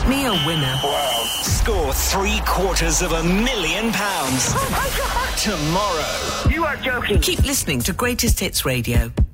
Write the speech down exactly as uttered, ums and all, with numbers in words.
me a winner. Wow. Score three quarters of a million pounds. Oh, my God. Tomorrow. You are joking. Keep listening to Greatest Hits Radio.